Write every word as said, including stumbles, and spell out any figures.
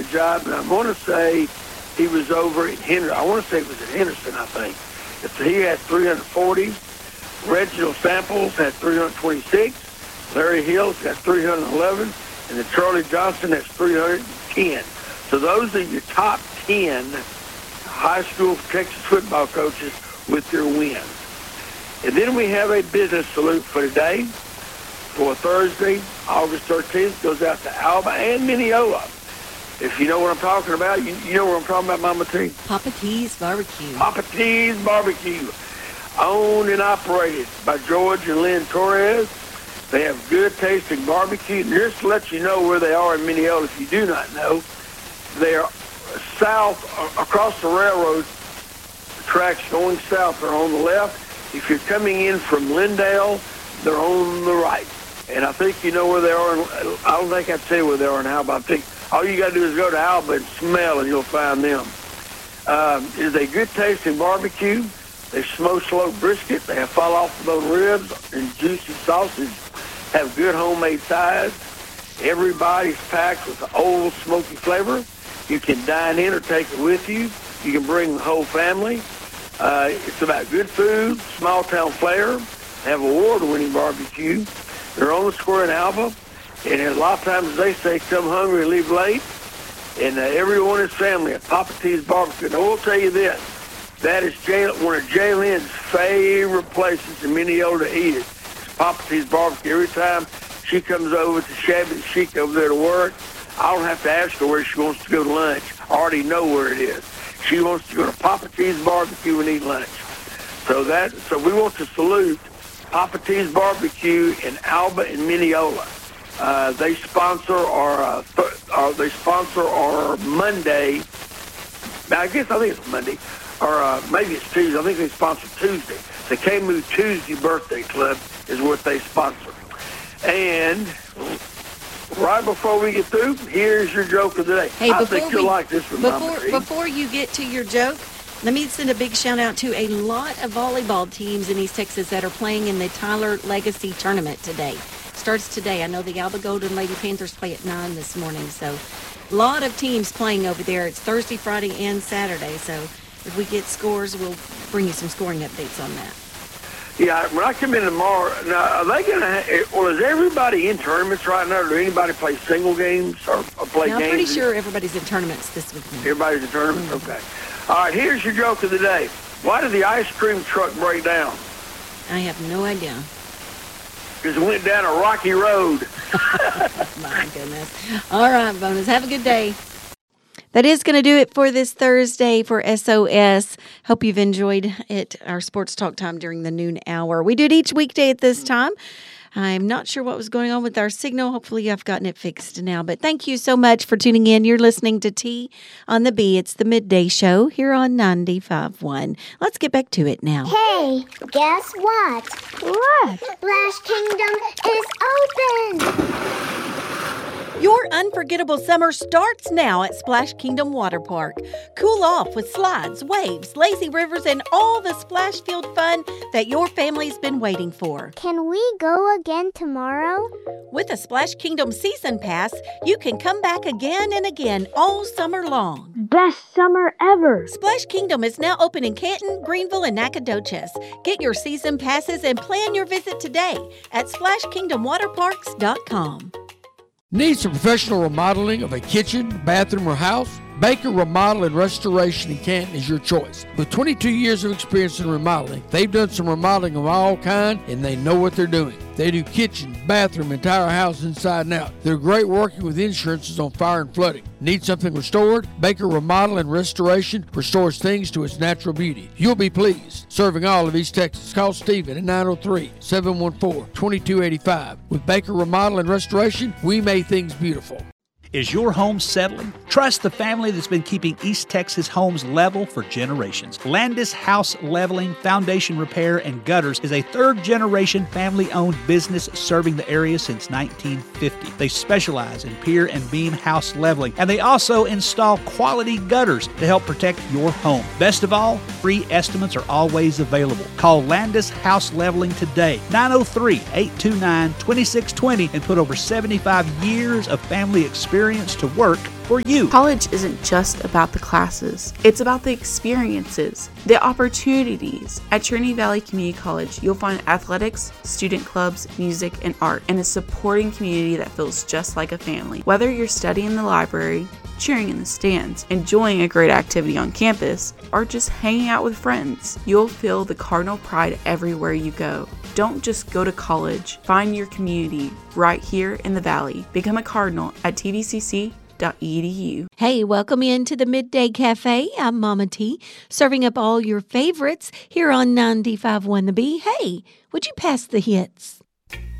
good job. And I'm going to say he was over at Henderson. I want to say it was at Henderson, I think. If he had three hundred forty. Reginald Samples had three hundred twenty-six. Larry Hills got three hundred eleven. And then Charlie Johnson has three hundred ten. So those are your top ten high school Texas football coaches with their wins. And then we have a business salute for today. For Thursday, August thirteenth, goes out to Alba and Mineola. If you know what I'm talking about, you, you know what I'm talking about, Mama T? Papa T's Barbecue. Papa T's Barbecue. Owned and operated by George and Lynn Torres. They have good tasting barbecue. And just to let you know where they are in Mineola, if you do not know, they are south, across the railroad tracks going south. They're on the left. If you're coming in from Lindale, they're on the right. And I think you know where they are. I don't think I'd say where they are in Alba. I think all you got to do is go to Alba and smell, and you'll find them. Um, it is a good tasting barbecue. They smoke slow brisket. They have fall off the bone ribs and juicy sausage. Have good homemade sides. Everybody's packed with the old smoky flavor. You can dine in or take it with you. You can bring the whole family. Uh, it's about good food, small town flair. They have award-winning barbecue. They're on the square in Alba, and a lot of times they say, come hungry and leave late. And uh, everyone is family at Papa T's Barbecue. Now, we'll tell you this. That is Jay, one of Jay Lynn's favorite places in Mineola to eat it. It's Papa T's Barbecue. Every time she comes over to Shabby Chic over there to work, I don't have to ask her where she wants to go to lunch. I already know where it is. She wants to go to Papa T's Barbecue and eat lunch. So that, so we want to salute Papa T's Barbecue in Alba and Mineola. Uh, they sponsor our, uh, th- uh, they sponsor our Monday. I guess I think it's Monday, or uh, maybe it's Tuesday. I think they sponsor Tuesday. The K-Moo Tuesday Birthday Club is what they sponsor. And right before we get through, here's your joke of the day. Hey, I before think you'll we, like this one, before, Mama T. Before you get to your joke, let me send a big shout out to a lot of volleyball teams in East Texas that are playing in the Tyler Legacy Tournament today. Starts today. I know the Alba Golden Lady Panthers play at nine this morning, so a lot of teams playing over there. It's Thursday, Friday, and Saturday, so if we get scores, we'll bring you some scoring updates on that. Yeah, when I come in tomorrow, now, are they going to have, well, is everybody in tournaments right now, or do anybody play single games or, or play now, games? I'm pretty sure everybody's in tournaments this weekend. Everybody's in tournaments? Mm-hmm. Okay. All right, here's your joke of the day. Why did the ice cream truck break down? I have no idea. Because it went down a rocky road. My goodness. All right, Bonus. Have a good day. That is going to do it for this Thursday for S O S. Hope you've enjoyed it, our sports talk time during the noon hour. We do it each weekday at this time. I'm not sure what was going on with our signal. Hopefully I've gotten it fixed now. But thank you so much for tuning in. You're listening to T on the B. It's the midday show here on ninety-five point one. Let's get back to it now. Hey, guess what? What? Splash Kingdom is open! Your unforgettable summer starts now at Splash Kingdom Water Park. Cool off with slides, waves, lazy rivers, and all the splash-filled fun that your family's been waiting for. Can we go again tomorrow? With a Splash Kingdom Season Pass, you can come back again and again all summer long. Best summer ever! Splash Kingdom is now open in Canton, Greenville, and Nacogdoches. Get your season passes and plan your visit today at splash kingdom water parks dot com. Need some professional remodeling of a kitchen, bathroom, or house? Baker Remodel and Restoration in Canton is your choice. With twenty-two years of experience in remodeling, they've done some remodeling of all kind, and they know what they're doing. They do kitchen, bathroom, entire house inside and out. They're great working with insurances on fire and flooding. Need something restored? Baker Remodel and Restoration restores things to its natural beauty. You'll be pleased. Serving all of East Texas. Call Stephen at nine oh three, seven one four, two two eight five. With Baker Remodel and Restoration, we make things beautiful. Is your home settling? Trust the family that's been keeping East Texas homes level for generations. Landis House Leveling, Foundation Repair, and Gutters is a third-generation family-owned business serving the area since nineteen fifty. They specialize in pier and beam house leveling, and they also install quality gutters to help protect your home. Best of all, free estimates are always available. Call Landis House Leveling today, nine oh three, eight two nine, two six two zero, and put over seventy-five years of family experience to work for you. College isn't just about the classes. It's about the experiences, the opportunities. At Trinity Valley Community College, you'll find athletics, student clubs, music, and art, and a supporting community that feels just like a family. Whether you're studying in the library, cheering in the stands, enjoying a great activity on campus, or just hanging out with friends, you'll feel the Cardinal pride everywhere you go. Don't just go to college. Find your community right here in the Valley. Become a Cardinal at T V C C dot E D U. Hey, welcome into the Midday Cafe. I'm Mama T, serving up all your favorites here on ninety-five point one The Bee. Hey, would you pass the hits?